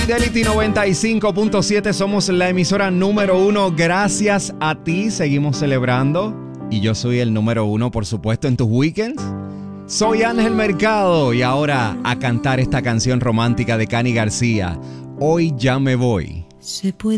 Fidelity 95.7, somos la emisora número 1. Gracias a ti, seguimos celebrando. Y yo soy el número 1, por supuesto, en tus weekends. Soy Ángel Mercado y ahora a cantar esta canción romántica de Cani García. Hoy ya me voy. Se puede